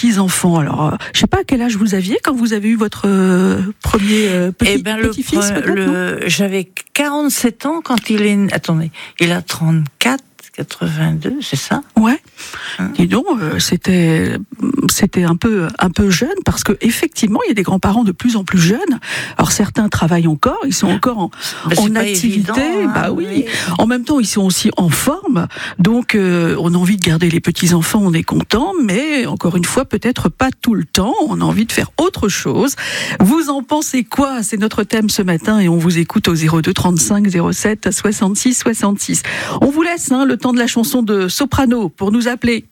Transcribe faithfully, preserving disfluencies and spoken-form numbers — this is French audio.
petits-enfants. Alors, euh, je sais pas à quel âge vous aviez quand vous avez eu votre euh, premier euh, petit, eh ben, petit-fils, le, peut-être, le, J'avais quarante-sept ans quand il est... Attendez, il a trente-quatre, quatre-vingt-deux, c'est ça? Ouais. Hein? Dis donc, euh, c'était c'était un peu un peu jeune parce que effectivement, il y a des grands-parents de plus en plus jeunes. Alors certains travaillent encore, ils sont encore en, ben, en activité. Évident, hein, bah oui. oui. En même temps, ils sont aussi en forme. Donc, euh, on a envie de garder les petits enfants, on est content, mais encore une fois, peut-être pas tout le temps. On a envie de faire autre chose. Vous en pensez quoi? C'est notre thème ce matin et on vous écoute au zéro deux trente-cinq zéro sept soixante-six soixante-six. On vous laisse hein, le temps de la chanson de Soprano pour nous appeler.